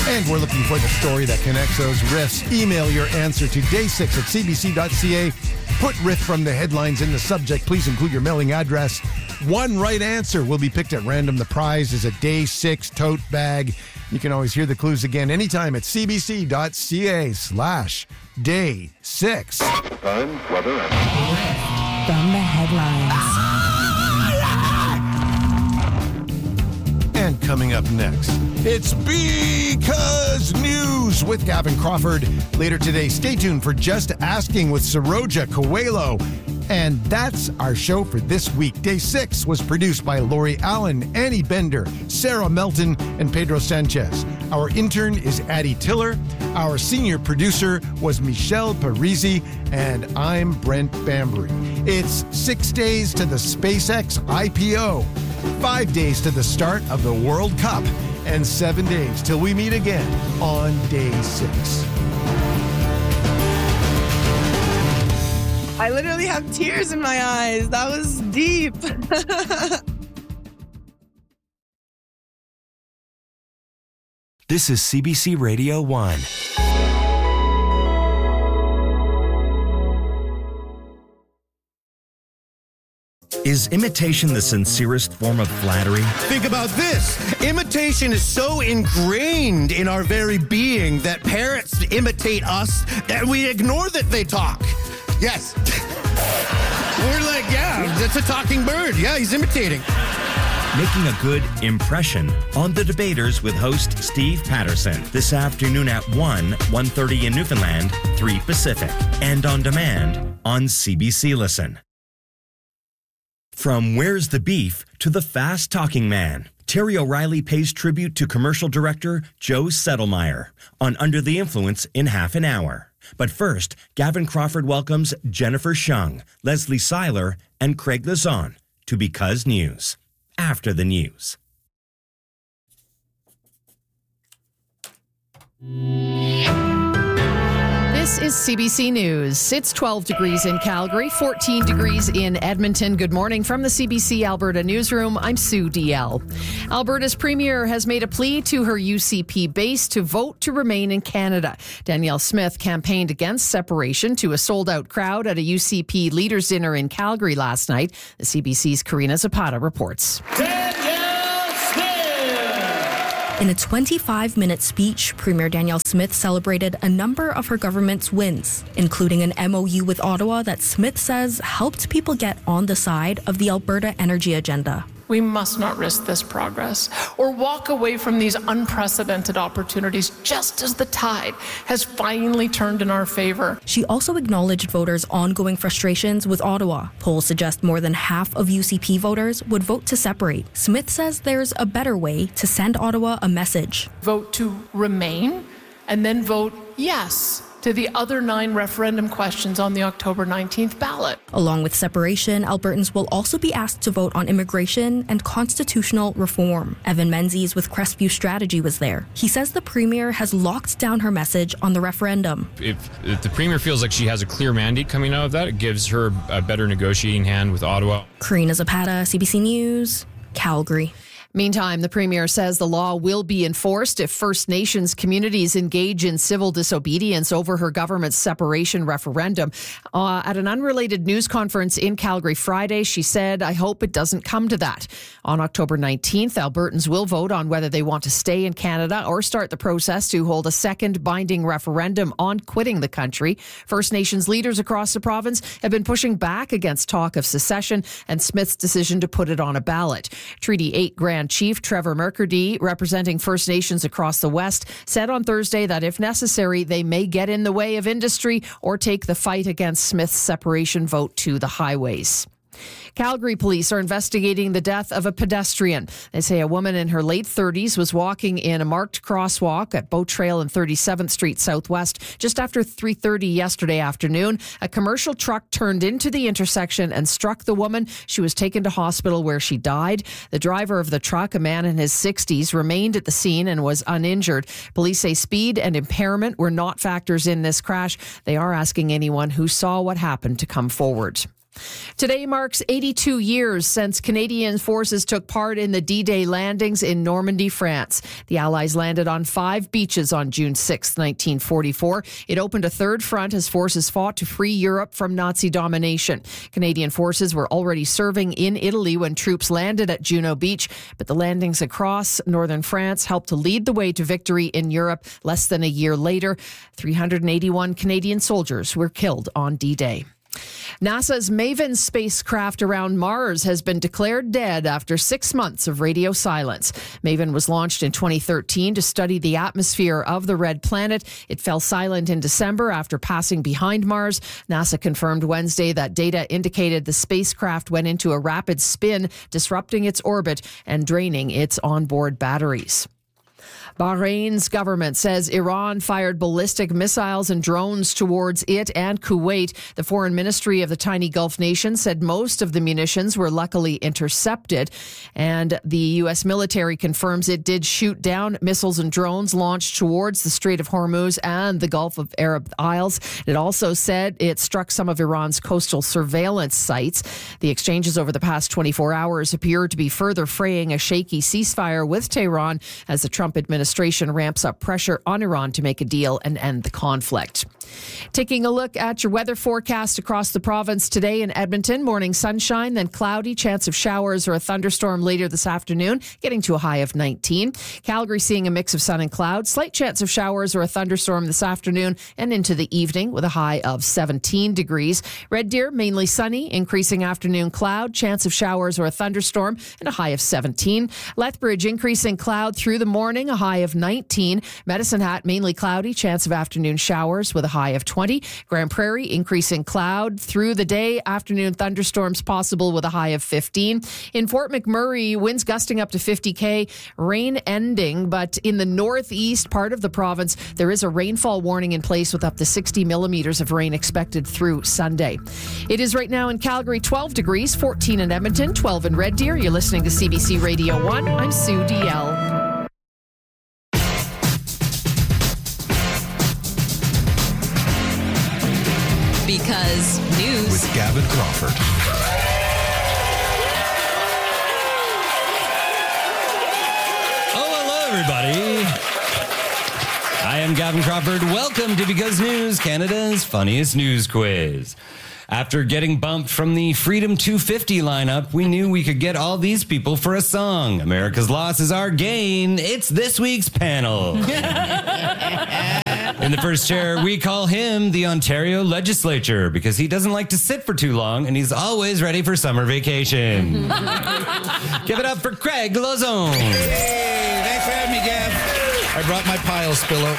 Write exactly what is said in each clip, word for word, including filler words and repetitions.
And we're looking for the story that connects those riffs. Email your answer to day six at c b c dot c a. Put riff from the headlines in the subject. Please include your mailing address. One right answer will be picked at random. The prize is a day six tote bag. You can always hear the clues again anytime at c b c dot c a slash day six. Time, weather, and... From the headlines. And coming up next, it's Because News with Gavin Crawford. Later today, stay tuned for Just Asking with Saroja Coelho. And that's our show for this week. Day six was produced by Lori Allen, Annie Bender, Sarah Melton, and Pedro Sanchez. Our intern is Addie Tiller. Our senior producer was Michelle Parisi, and I'm Brent Bambury. It's six days to the SpaceX I P O, five days to the start of the World Cup, and seven days till we meet again on day six. I literally have tears in my eyes. That was deep. This is C B C Radio one. Is imitation the sincerest form of flattery? Think about this. Imitation is so ingrained in our very being that parents imitate us and we ignore that they talk. Yes. We're like, yeah, that's a talking bird. Yeah, he's imitating. Making a good impression on The Debaters with host Steve Patterson this afternoon at one, one thirty in Newfoundland, three Pacific, and on demand on C B C Listen. From Where's the Beef to the Fast Talking Man, Terry O'Reilly pays tribute to commercial director Joe Settlemeyer on Under the Influence in half an hour. But first, Gavin Crawford welcomes Jennifer Shung, Leslie Seiler, and Craig Lazon to Because News. After the news. This is C B C News. It's twelve degrees in Calgary, fourteen degrees in Edmonton. Good morning from the C B C Alberta newsroom. I'm Sue D L. Alberta's premier has made a plea to her U C P base to vote to remain in Canada. Danielle Smith campaigned against separation to a sold-out crowd at a U C P leaders' dinner in Calgary last night. The C B C's Karina Zapata reports. In a twenty-five minute speech, Premier Danielle Smith celebrated a number of her government's wins, including an M O U with Ottawa that Smith says helped people get on the side of the Alberta energy agenda. We must not risk this progress or walk away from these unprecedented opportunities just as the tide has finally turned in our favor. She also acknowledged voters' ongoing frustrations with Ottawa. Polls suggest more than half of U C P voters would vote to separate. Smith says there's a better way to send Ottawa a message. Vote to remain and then vote yes to the other nine referendum questions on the October nineteenth ballot. Along with separation, Albertans will also be asked to vote on immigration and constitutional reform. Evan Menzies with Crestview Strategy was there. He says the Premier has locked down her message on the referendum. If, if the Premier feels like she has a clear mandate coming out of that, it gives her a better negotiating hand with Ottawa. Karina Zapata, C B C News, Calgary. Meantime, the Premier says the law will be enforced if First Nations communities engage in civil disobedience over her government's separation referendum. Uh, at an unrelated news conference in Calgary Friday, she said, "I hope it doesn't come to that." On October nineteenth, Albertans will vote on whether they want to stay in Canada or start the process to hold a second binding referendum on quitting the country. First Nations leaders across the province have been pushing back against talk of secession and Smith's decision to put it on a ballot. Treaty eight Grand Chief Trevor Mercredi, representing First Nations across the West, said on Thursday that if necessary, they may get in the way of industry or take the fight against Smith's separation vote to the highways. Calgary police are investigating the death of a pedestrian. They say a woman in her late thirties was walking in a marked crosswalk at Boat Trail and thirty-seventh Street Southwest just after three thirty yesterday afternoon. A commercial truck turned into the intersection and struck the woman. She was taken to hospital where she died. The driver of the truck, a man in his sixties, remained at the scene and was uninjured. Police say speed and impairment were not factors in this crash. They are asking anyone who saw what happened to come forward. Today marks eighty-two years since Canadian forces took part in the D-Day landings in Normandy, France. The Allies landed on five beaches on June sixth, nineteen forty-four. It opened a third front as forces fought to free Europe from Nazi domination. Canadian forces were already serving in Italy when troops landed at Juno Beach, but the landings across northern France helped to lead the way to victory in Europe. Less than a year later, three hundred eighty-one Canadian soldiers were killed on D-Day. NASA's MAVEN spacecraft around Mars has been declared dead after six months of radio silence. MAVEN was launched in twenty thirteen to study the atmosphere of the red planet. It fell silent in December after passing behind Mars. NASA confirmed Wednesday that data indicated the spacecraft went into a rapid spin, disrupting its orbit and draining its onboard batteries. Bahrain's government says Iran fired ballistic missiles and drones towards it and Kuwait. The foreign ministry of the tiny Gulf nation said most of the munitions were luckily intercepted. And the U S military confirms it did shoot down missiles and drones launched towards the Strait of Hormuz and the Gulf of Arab Isles. It also said it struck some of Iran's coastal surveillance sites. The exchanges over the past twenty-four hours appear to be further fraying a shaky ceasefire with Tehran as the Trump administration administration ramps up pressure on Iran to make a deal and end the conflict. Taking a look at your weather forecast across the province today in Edmonton, morning sunshine, then cloudy, chance of showers or a thunderstorm later this afternoon, getting to a high of nineteen. Calgary seeing a mix of sun and clouds, slight chance of showers or a thunderstorm this afternoon and into the evening with a high of seventeen degrees. Red Deer, mainly sunny, increasing afternoon cloud, chance of showers or a thunderstorm and a high of seventeen. Lethbridge, increasing cloud through the morning, a high of nineteen. Medicine Hat, mainly cloudy, chance of afternoon showers with a high of twenty. Grand Prairie, increasing cloud through the day, afternoon thunderstorms possible with a high of fifteen. In Fort McMurray, winds gusting up to fifty K, rain ending, but in the northeast part of the province, there is a rainfall warning in place with up to sixty millimeters of rain expected through Sunday. It is right now in Calgary, twelve degrees, fourteen in Edmonton, twelve in Red Deer. You're listening to C B C Radio one. I'm Sue D L. Because news with Gavin Crawford. Oh, hello, everybody. I am Gavin Crawford. Welcome to Because News, Canada's funniest news quiz. After getting bumped from the Freedom two fifty lineup, we knew we could get all these people for a song. America's loss is our gain. It's this week's panel. In the first chair, we call him the Ontario Legislature because he doesn't like to sit for too long and he's always ready for summer vacation. Give it up for Craig Lozone. Hey, thanks for having me, Gav. I brought my piles pillow.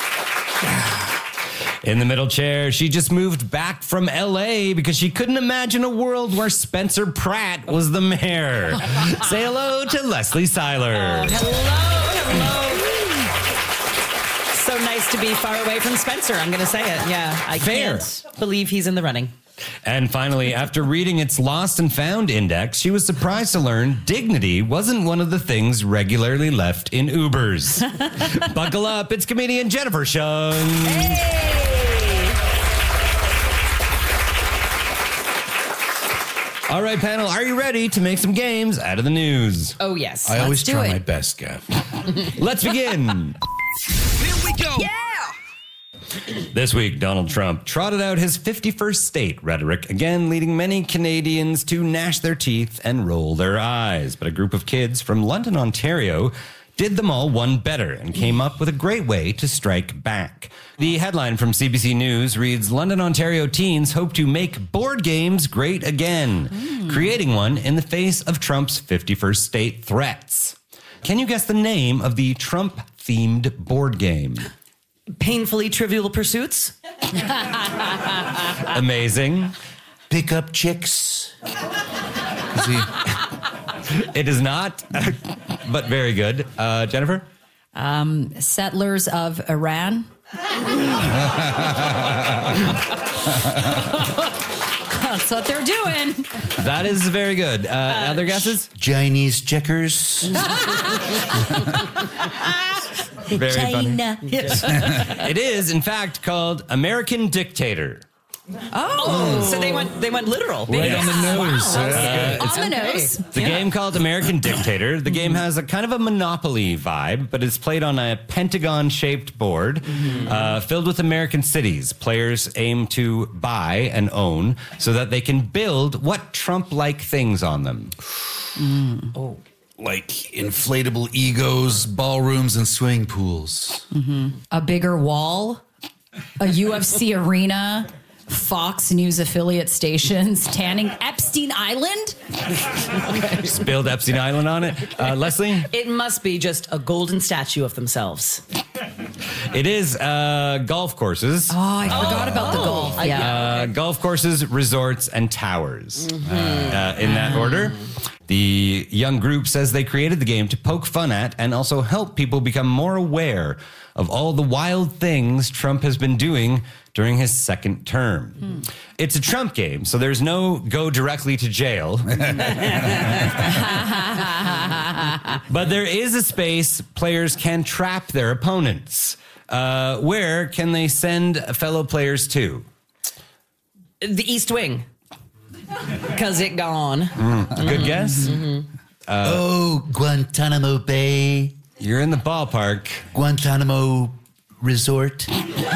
In the middle chair, she just moved back from L A because she couldn't imagine a world where Spencer Pratt was the mayor. Say hello to Leslie Seiler. Oh, hello, hello. So nice to be far away from Spencer. I'm going to say it. Yeah, I Fair. can't believe he's in the running. And finally, after reading its Lost and Found index, she was surprised to learn dignity wasn't one of the things regularly left in Ubers. Buckle up, it's comedian Jennifer Shung. Hey! All right, panel, are you ready to make some games out of the news? Oh, yes. I always Let's do try it. my best, Gav. Let's begin. Here we go. Yeah! This week, Donald Trump trotted out his fifty-first state rhetoric, again leading many Canadians to gnash their teeth and roll their eyes. But a group of kids from London, Ontario, did them all one better and came up with a great way to strike back. The headline from C B C News reads, London, Ontario teens hope to make board games great again, mm. creating one in the face of Trump's fifty-first state threats. Can you guess the name of the Trump-themed board game? Painfully Trivial Pursuits? Amazing. Pick up chicks. Is he... It is not, but very good. Uh, Jennifer? Um, settlers of Iran. That's what they're doing. That is very good. Uh, uh, other guesses? Chinese checkers. Very China. funny. It is, in fact, called American Dictator. Oh, so they went they went literal. Right on the nose. Wow. Uh, On the nose. It's a game called American Dictator. The game has a kind of a Monopoly vibe, but it's played on a pentagon-shaped board uh, filled with American cities. Players aim to buy and own so that they can build what Trump-like things on them. Mm. Oh, like inflatable egos, ballrooms, and swimming pools. Mm-hmm. A bigger wall, a U F C arena, Fox News affiliate stations, tanning Epstein Island. Spilled Epstein Island on it. Uh, Leslie? It must be just a golden statue of themselves. It is uh, golf courses. Oh, I forgot about the golf. Yeah. Uh, golf courses, resorts, and towers. Uh, in that order. The young group says they created the game to poke fun at and also help people become more aware of all the wild things Trump has been doing during his second term. Hmm. It's a Trump game, so there's no go directly to jail. But there is a space players can trap their opponents. Uh, where can they send fellow players to? The East Wing. Because it gone. Mm. Good mm-hmm. guess? Mm-hmm. Uh, oh, Guantanamo Bay. You're in the ballpark. Guantanamo Resort.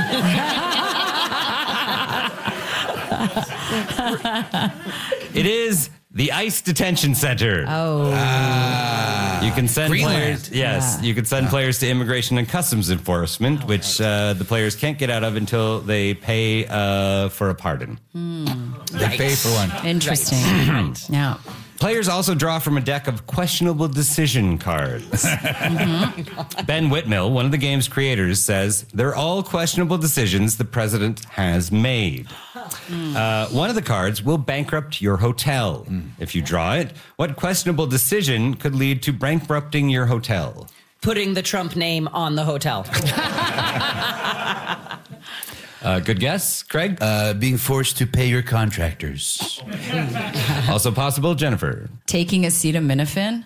It is the ICE Detention Center. Oh. Uh, you can send Greenland. players. Yes, yeah. you can send yeah. players to Immigration and Customs Enforcement, oh, which uh, the players can't get out of until they pay uh, for a pardon. Mm. They right. pay for one. Interesting. Right. Yeah. Players also draw from a deck of questionable decision cards. mm-hmm. Ben Whitmill, one of the game's creators, says they're all questionable decisions the president has made. Mm. Uh, one of the cards will bankrupt your hotel. Mm. If you draw it, what questionable decision could lead to bankrupting your hotel? Putting the Trump name on the hotel. Uh, good guess, Craig? Uh, being forced to pay your contractors. Also possible, Jennifer. Taking acetaminophen.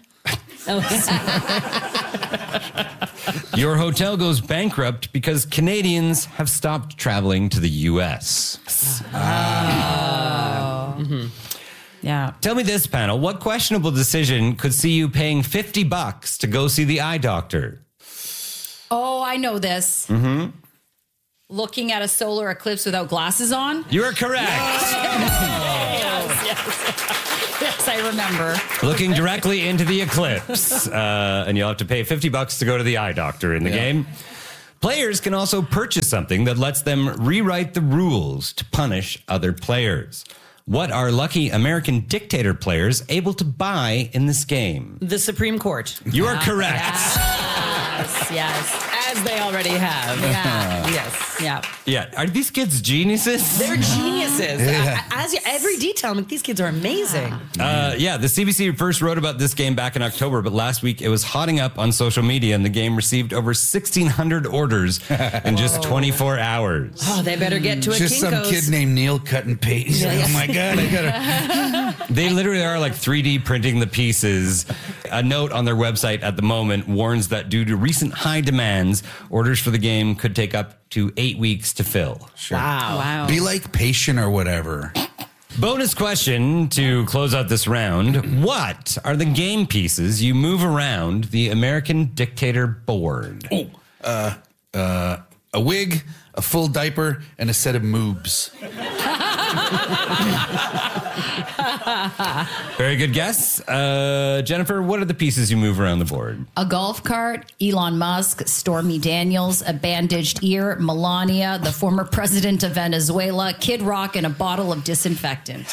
Your hotel goes bankrupt because Canadians have stopped traveling to the U S. Oh. Mm-hmm. Yeah. Tell me this, panel. What questionable decision could see you paying fifty bucks to go see the eye doctor? Oh, I know this. Mm-hmm. Looking at a solar eclipse without glasses on? You are correct. yes, yes. Yes, I remember. Looking directly into the eclipse. Uh, and you'll have to pay fifty bucks to go to the eye doctor in the yeah. game. Players can also purchase something that lets them rewrite the rules to punish other players. What are lucky American Dictator players able to buy in this game? The Supreme Court. You are correct. Yes, yes. As they already have. Yeah. Yes. Yeah. Yeah. Are these kids geniuses? They're geniuses. Yeah. As you, every detail, like, these kids are amazing. Uh, yeah, the C B C first wrote about this game back in October, but last week it was hotting up on social media, and the game received over sixteen hundred orders in just twenty-four hours. Oh, they better get to a Just Kinko's. some kid named Neil cutting paste. Yeah, yeah. Oh my God, I gotta. They literally are like three D printing the pieces. A note on their website at the moment warns that due to recent high demands, orders for the game could take up to eight weeks to fill. Sure. Wow. Wow. Be like patient or whatever. Bonus question to close out this round. What are the game pieces you move around the American Dictator board? Oh, uh, uh, a wig, a full diaper, and a set of moobs. Very good guess. Uh, Jennifer, what are the pieces you move around the board? A golf cart, Elon Musk, Stormy Daniels, a bandaged ear, Melania, the former president of Venezuela, Kid Rock, and a bottle of disinfectant.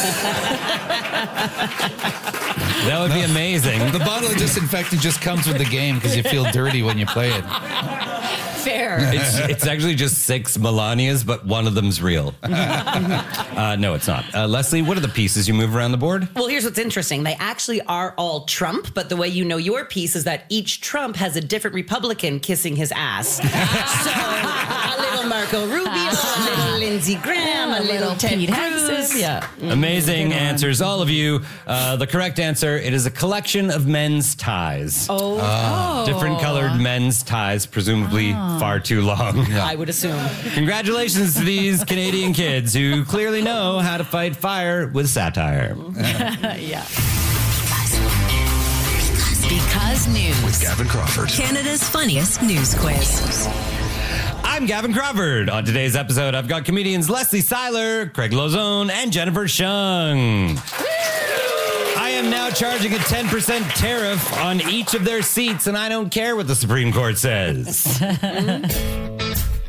That would be amazing. The bottle of disinfectant just comes with the game because you feel dirty when you play it. Fair. It's, it's actually just six Melanias, but one of them's real. uh, no, it's not. Uh, Leslie, what are the pieces you move around the board? Well, here's what's interesting. They actually are all Trump, but the way you know your piece is that each Trump has a different Republican kissing his ass. So, a little Marco Rubio, a little Lindsey Graham, a, a little, little Ted Pete Cruz. Hexes. Yeah. Amazing answers, all of you. Uh, the correct answer, it is a collection of men's ties. Oh. Oh. Different colored men's ties, presumably far too long. I would assume. Congratulations to these Canadian kids who clearly know how to fight fire with satire. Yeah. Because News. With Gavin Crawford. Canada's funniest news quiz. I'm Gavin Crawford. On today's episode, I've got comedians Leslie Seiler, Craig Lozone, and Jennifer Shung. I am now charging a ten percent tariff on each of their seats, and I don't care what the Supreme Court says.